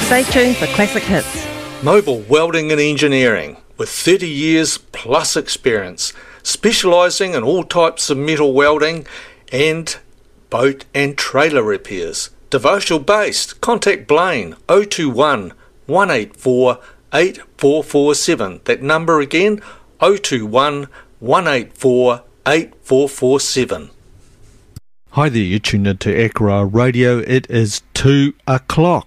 Stay tuned for classic hits. Noble Welding and Engineering, with 30 years plus experience, specialising in all types of metal welding and boat and trailer repairs. Devotional based. Contact Blaine 021 184 8447. That number again, 021 184 8447. Hi there, you're tuned into Akara Radio. It is 2 o'clock.